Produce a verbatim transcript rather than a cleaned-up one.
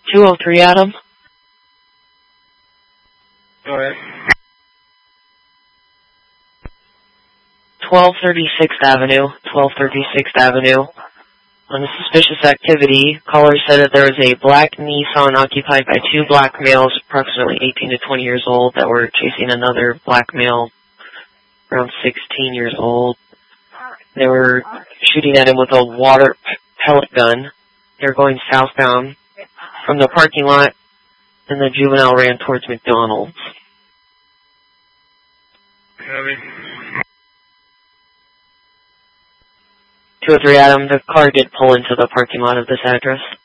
two oh three, Adam. Go ahead. twelve thirty-sixth Avenue, twelve thirty-sixth Avenue. On the suspicious activity, caller said that there was a black Nissan occupied by two black males, approximately eighteen to twenty years old, that were chasing another black male, around sixteen years old. They were shooting at him with a water pellet gun. They were going southbound from the parking lot, and the juvenile ran towards McDonald's. Copy. two oh three Adam, the car did pull into the parking lot of this address.